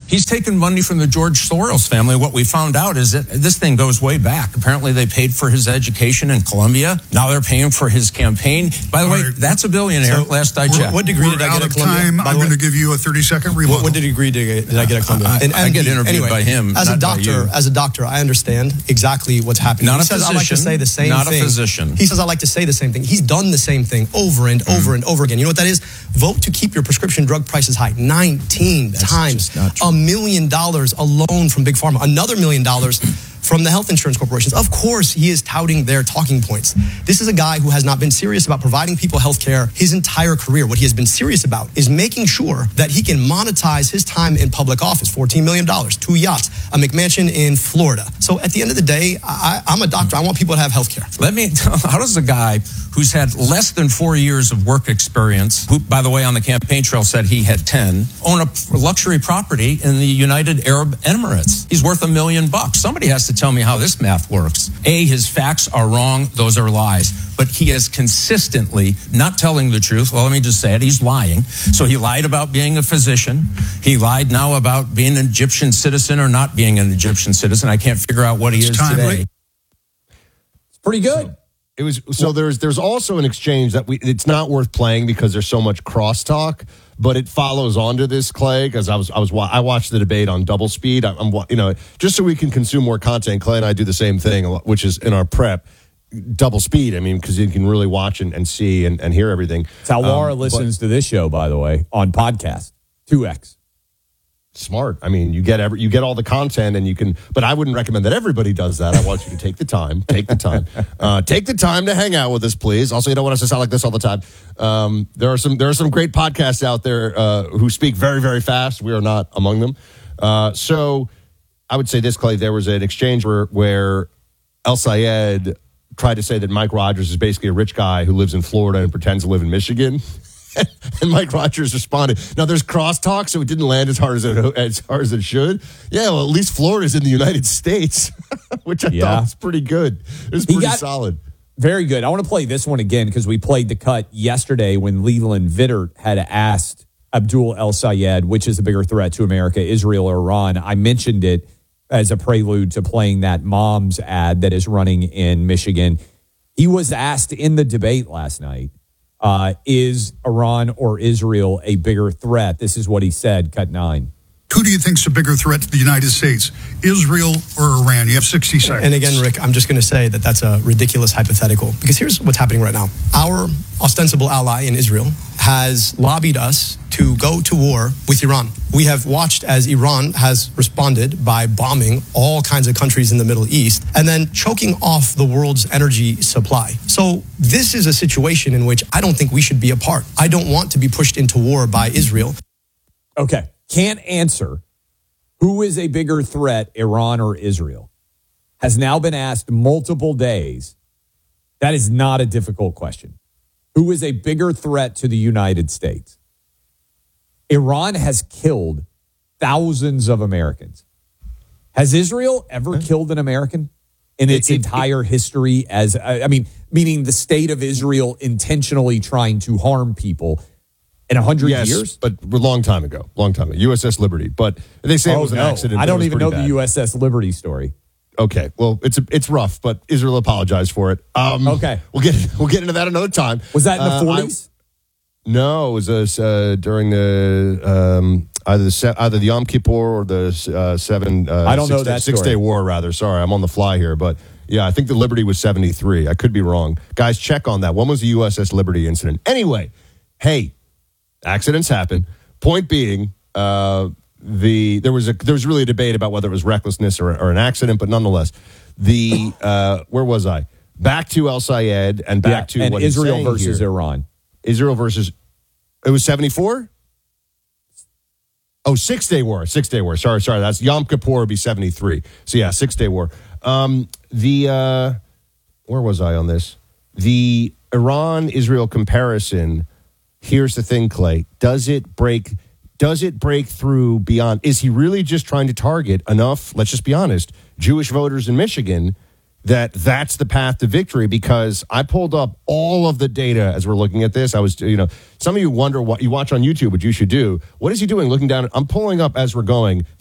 He's taken money from the George Soros family. What we found out is that this thing goes way back. Apparently, they paid for his education in Columbia. Now they're paying for his campaign. By the way, that's a billionaire, last I checked. What degree did I get at Columbia? Time. I'm going to give you a 30-second rebuttal. What degree did I get at Columbia? I get interviewed by him, As a not doctor, I understand exactly what's happening. Not he a says physician. I like to say the same not thing. a physician. He says I like to say the same thing. He's done the same thing over and over and over again. You know what that is? Vote to keep your prescription drug prices high. 19 times. $1 million alone from Big Pharma. Another $1 million from the health insurance corporations. Of course, he is touting their talking points. This is a guy who has not been serious about providing people health care his entire career. What he has been serious about is making sure that he can monetize his time in public office. $14 million, 2 yachts, a McMansion in Florida. So at the end of the day, I'm a doctor. I want people to have health care. How does a guy who's had less than 4 years of work experience, who, by the way, on the campaign trail said he had 10, own a luxury property in the United Arab Emirates? He's worth $1 million. Somebody has to tell me how this math works. A, his facts are wrong. Those are lies. But he is consistently not telling the truth. Well, let me just say it. He's lying. So he lied about being a physician. He lied now about being an Egyptian citizen or not being an Egyptian citizen. I can't figure out what he is today. It's pretty good. There's also an exchange that it's not worth playing because there's so much crosstalk, but it follows onto this, Clay, because I watched the debate on double speed. I'm just so we can consume more content. Clay and I do the same thing, which is in our prep. Double speed, because you can really watch and see and hear everything. It's how Laura listens to this show, by the way, on podcast. 2X. Smart. You get all the content and you can, but I wouldn't recommend that everybody does that. I want you to take the time take the time to hang out with us, please. Also, you don't want us to sound like this all the time. There are some great podcasts out there who speak very, very fast. We are not among them. So I would say this, Clay, there was an exchange where El Sayed tried to say that Mike Rogers is basically a rich guy who lives in Florida and pretends to live in Michigan. And Mike Rogers responded. Now, there's crosstalk, so it didn't land as hard as it should. Yeah, well, at least Florida's in the United States, which I thought was pretty good. It was pretty solid. Very good. I want to play this one again because we played the cut yesterday when Leland Vittert had asked Abdul El Sayed, which is a bigger threat to America, Israel or Iran. I mentioned it as a prelude to playing that mom's ad that is running in Michigan. He was asked in the debate last night, is Iran or Israel a bigger threat? This is what he said, cut 9. Who do you think is a bigger threat to the United States, Israel or Iran? You have 60 seconds. And again, Rick, I'm just going to say that that's a ridiculous hypothetical because here's what's happening right now. Our ostensible ally in Israel has lobbied us to go to war with Iran. We have watched as Iran has responded by bombing all kinds of countries in the Middle East and then choking off the world's energy supply. So this is a situation in which I don't think we should be a part. I don't want to be pushed into war by Israel. Okay. Can't answer who is a bigger threat, Iran or Israel, has now been asked multiple days. That is not a difficult question. Who is a bigger threat to the United States? Iran has killed thousands of Americans. Has Israel ever killed an American in its entire history? Meaning the state of Israel intentionally trying to harm people in 100 years? But a long time ago. USS Liberty. But they say it was an accident. I don't even know the USS Liberty story. Okay, well, it's rough, but Israel apologized for it. Okay. We'll get into that another time. Was that in the 40s? No, it was during the either the Yom Kippur or the I don't know that 6 Day War, rather. Sorry, I'm on the fly here, but yeah, I think the Liberty was 73. I could be wrong. Guys, check on that. When was the USS Liberty incident? Anyway, hey, accidents happen. Point being, there was really a debate about whether it was recklessness or an accident, but nonetheless, where was I? Back to El Sayed and back to and what Israel versus here. Iran. Israel versus, it was 74? Oh, 6 Day War. 6 Day War. Sorry. That's Yom Kippur would be 73. So yeah, 6 Day War. Where was I on this? The Iran-Israel comparison. Here's the thing, Clay. Does it break through beyond? Is he really just trying to target enough, let's just be honest, Jewish voters in Michigan that's the path to victory? Because I pulled up all of the data as we're looking at this. I was, some of you wonder what you watch on YouTube, what you should do. What is he doing looking down? I'm pulling up as we're going